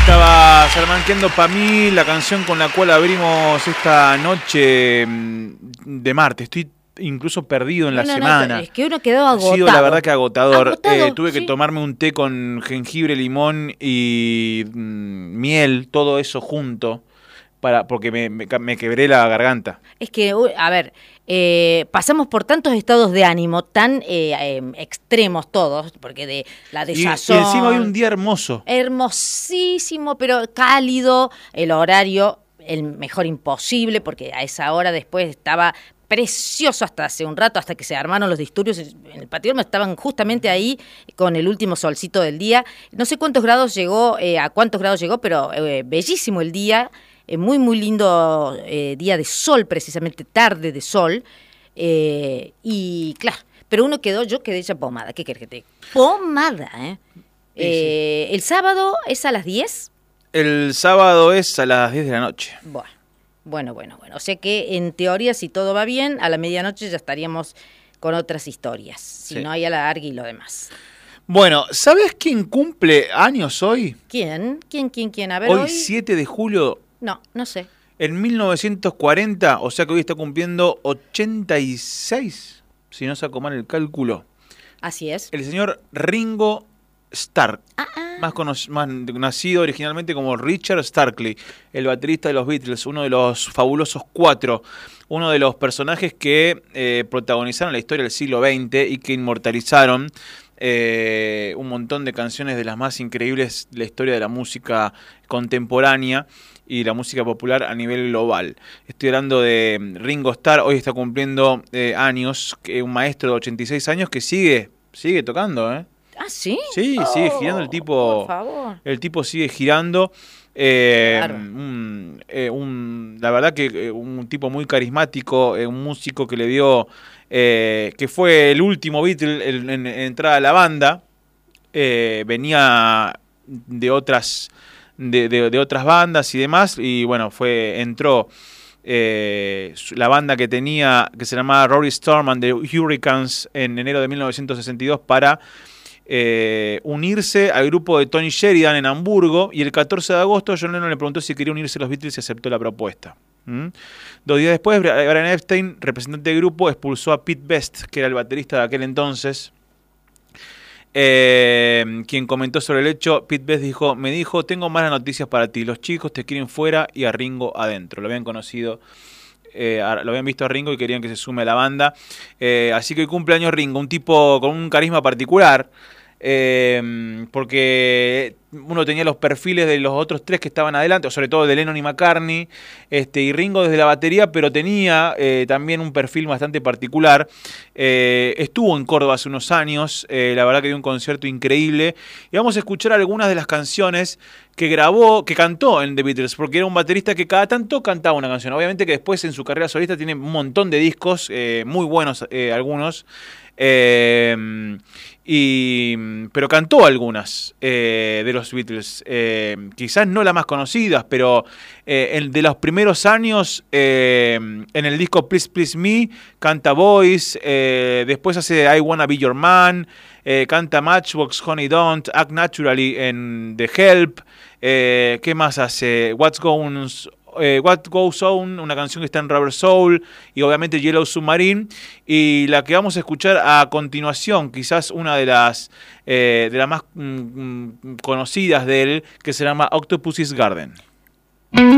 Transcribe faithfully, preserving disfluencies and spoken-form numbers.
Estaba Salamanqueando pa' mí, la canción con la cual abrimos esta noche de martes. Estoy incluso perdido en la no, no, semana. No, es que uno quedó agotado. Ha sido la verdad que agotador. Agotado, eh, tuve sí. que tomarme un té con jengibre, limón y mmm, miel, todo eso junto, para porque me, me, me quebré la garganta. Es que, a ver, eh, pasamos por tantos estados de ánimo tan eh, eh, extremos todos, porque de la desazón... Y, y encima hoy un día hermoso. Hermosísimo, pero cálido, el horario, el mejor imposible, porque a esa hora después estaba... precioso hasta hace un rato, hasta que se armaron los disturbios en el patio. Me estaban justamente ahí con el último solcito del día. No sé cuántos grados llegó, eh, a cuántos grados llegó, pero eh, bellísimo el día. Eh, muy, muy lindo eh, día de sol, precisamente tarde de sol. Eh, y claro, pero uno quedó, yo quedé ya pomada. ¿Qué querés que te diga? Pomada, ¿eh? eh sí. El sábado es a las diez. El sábado es a las diez de la noche. Bueno. Bueno, bueno, bueno. O sea que en teoría, si todo va bien, a la medianoche ya estaríamos con otras historias. Si sí. no hay alargue y lo demás. Bueno, ¿sabes quién cumple años hoy? ¿Quién? ¿Quién, quién, quién? A ver, hoy, hoy... siete de julio. No, no sé. En mil novecientos cuarenta, o sea que hoy está cumpliendo ochenta y seis, si no saco mal el cálculo. Así es. El señor Ringo Starr, ah, ah. Más, cono- más nacido originalmente como Richard Starkey, el baterista de los Beatles, uno de los fabulosos cuatro, uno de los personajes que eh, protagonizaron la historia del siglo veinte y que inmortalizaron eh, un montón de canciones de las más increíbles de la historia de la música contemporánea y la música popular a nivel global. Estoy hablando de Ringo Starr, hoy está cumpliendo eh, años, que un maestro de ochenta y seis años que sigue, sigue tocando, ¿eh? ¿Ah, sí? Sí, oh, sigue girando el tipo. Por favor. El tipo sigue girando. Eh, claro. un, eh, un, la verdad que eh, un tipo muy carismático, eh, un músico que le dio, eh, que fue el último Beatle en, en, en entrar a la banda. Eh, venía de otras, de, de, de otras bandas y demás. Y bueno, fue, entró. Eh, la banda que tenía, que se llamaba Rory Storm and the Hurricanes en enero de mil novecientos sesenta y dos para eh, unirse al grupo de Tony Sheridan en Hamburgo, y el catorce de agosto John Lennon le preguntó si quería unirse a los Beatles y aceptó la propuesta. ¿Mm? Dos días después, Brian Epstein, representante del grupo, expulsó a Pete Best, que era el baterista de aquel entonces. Eh, quien comentó sobre el hecho, Pete Best dijo, me dijo, tengo malas noticias para ti, los chicos te quieren fuera y a Ringo adentro. Lo habían conocido, eh, lo habían visto a Ringo y querían que se sume a la banda. Eh, así que hoy cumpleaños Ringo, un tipo con un carisma particular, eh, porque uno tenía los perfiles de los otros tres que estaban adelante, o sobre todo de Lennon y McCartney, este, y Ringo desde la batería, pero tenía eh, también un perfil bastante particular. Eh, estuvo en Córdoba hace unos años, eh, la verdad que dio un concierto increíble, y vamos a escuchar algunas de las canciones que grabó, que cantó en The Beatles, porque era un baterista que cada tanto cantaba una canción. Obviamente que después en su carrera solista tiene un montón de discos, eh, muy buenos eh, algunos, eh, y, pero cantó algunas eh, de los Beatles, eh, quizás no las más conocidas, pero eh, el de los primeros años, eh, en el disco Please Please Me, canta Boys, eh, después hace I Wanna Be Your Man, eh, canta Matchbox, Honey Don't, Act Naturally en The Help, eh, ¿qué más hace? What's Going Eh, What Goes On, una canción que está en Rubber Soul, y obviamente Yellow Submarine, y la que vamos a escuchar a continuación, quizás una de las eh, de las más mm, conocidas de él, que se llama Octopus's Garden.